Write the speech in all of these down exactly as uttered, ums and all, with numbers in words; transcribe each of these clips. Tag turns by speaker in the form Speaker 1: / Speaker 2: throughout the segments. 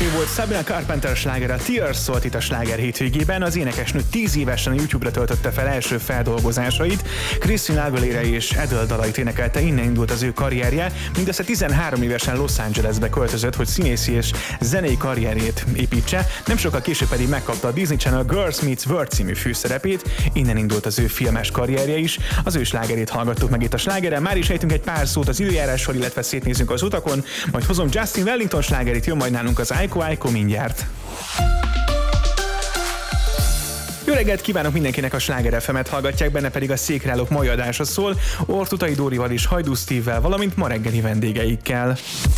Speaker 1: Ő volt Sabrina Carpenter slágere, Tears szólt itt a sláger hétvégében. Az énekesnő tíz évesen a YouTube-ra töltötte fel első feldolgozásait. Christina Aguilera és Adele dalait énekelte, innen indult az ő karrierje. Mindössze tizenhárom évesen Los Angelesbe költözött, hogy színészi és zenei karrierjét építse. Nem sokkal később pedig megkapta a Disney Channel Girls Meets World című főszerepét. Innen indult az ő filmes karrierje is. Az ő slágerét hallgattuk meg itt a slágeren. Már is ejtünk egy pár szót az időjárásról, illetve szétnézünk az utakon. Majd hozom Justin Wellington slágerét, jön majd nálunk az Aiko Aiko mindjárt. Jó reggelt kívánok mindenkinek, a Sláger ef emet hallgatják, benne pedig a Székreállók mai adása szól, Ortutai Dórival és Hajdú Steve-vel, valamint ma reggeli vendégeikkel.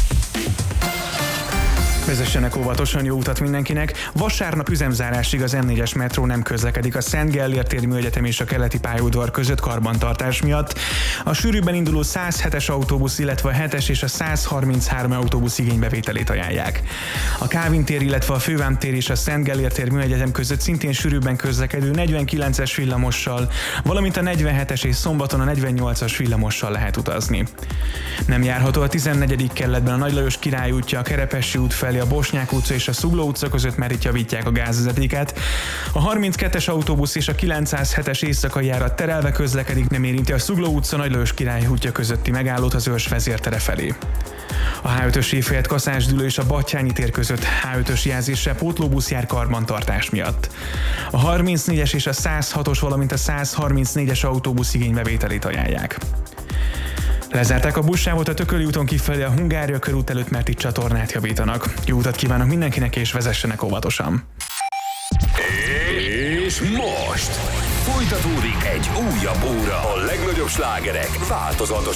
Speaker 1: Vezessenek óvatosan, jó utat mindenkinek! Vasárnap üzemzárásig az em négyes metró nem közlekedik a Szent Gellért téri Műegyetem és a keleti pályaudvar között karbantartás miatt. A sűrűbben induló száz hetes autóbusz, illetve a hetes és a száz harminchárom autóbusz igénybevételét ajánlják. A Kálvin tér, illetve a Fővám tér és a Szent Gellért tér Műegyetem között szintén sűrűbben közlekedő negyvenkilences villamossal, valamint a negyvenhetes és szombaton a negyvennyolcas villamossal lehet utazni. Nem járható a tizennegyedik kerületben a Nagy Lajos Király útja, a Kerepesi út felé, a Bosnyák utca és a Zugló utca között, mert itt javítják a gázvezetéket. A harminckettes autóbusz és a kilencszázhetes éjszakai járat terelve közlekedik, nem érinti a Zugló utca Nagy Lajos Király útja közötti megállót az Őrs vezértere felé. A há ötös évfejett Kaszás-Dülő és a Battyányi tér között há ötös jelzéssel pótlóbusz jár karbantartás miatt. A harmincnégyes és a száz hatos, valamint a száz harmincnégyes autóbusz igénybevételét ajánlják. Lezárták a buszsávot a Tököli úton kifelé a Hungária körút előtt, mert itt csatornát javítanak. Jó utat kívánok mindenkinek, és vezessenek óvatosan!
Speaker 2: És most folytatódik egy újabb óra, a legnagyobb slágerek változatos